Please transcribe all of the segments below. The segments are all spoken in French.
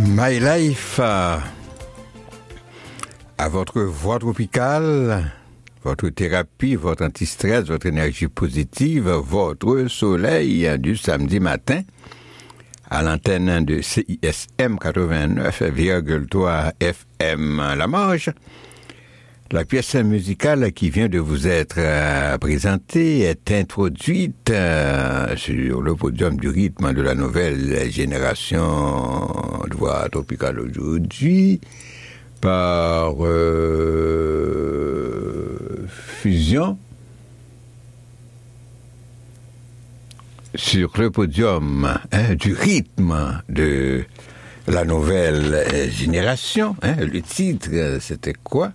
My Life à votre voix tropicale, votre thérapie, votre anti-stress, votre énergie positive, votre soleil du samedi matin à l'antenne de CISM 89,3 FM La Marge. La pièce musicale qui vient de vous être présentée est introduite sur le podium du rythme de la nouvelle génération de voix tropicale aujourd'hui par Fusion sur le podium du rythme de la nouvelle génération. Le titre, c'était quoi?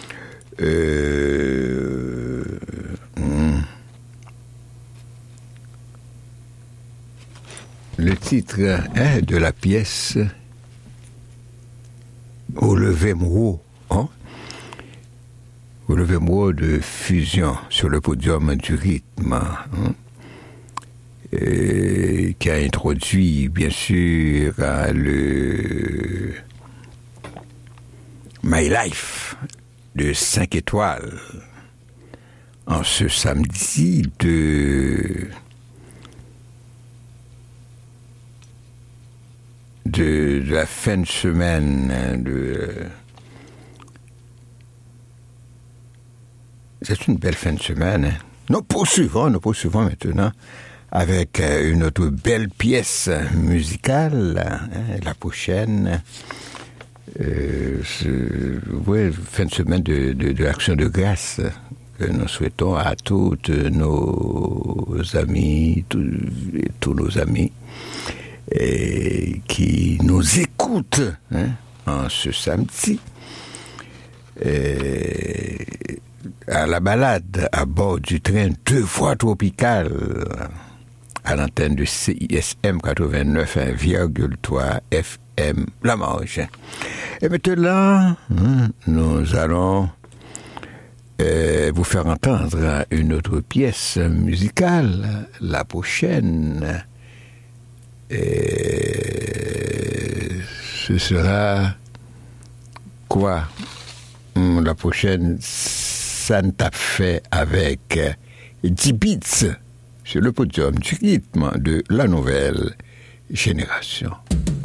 Le titre de la pièce Au lever mot, Au lever mot de Fusion sur le podium du rythme, qui a introduit bien sûr le My Life de 5 étoiles en ce samedi de la fin de semaine c'est une belle fin de semaine. Nous poursuivons maintenant avec une autre belle pièce musicale, la prochaine fin de semaine de l'Action de grâce que nous souhaitons à toutes nos amis, tous nos amis qui nous écoutent en ce samedi à la balade à bord du train Deux Voix Tropicales à l'antenne de CISM 89,3 FM La Marge. Et maintenant, nous allons vous faire entendre une autre pièce musicale. La prochaine, ce sera quoi? La prochaine, Santa Fe avec 10 beats sur le podium du rythme de la nouvelle génération.